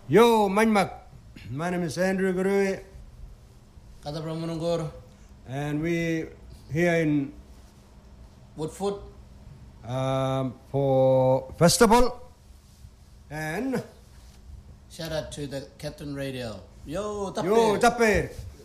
Yo, Manmak. My name is Andrew Gurui. Kata Pramanangor. And we here in Woodford. For festival. And Shout out to the Captain Radio. Yo, Tape.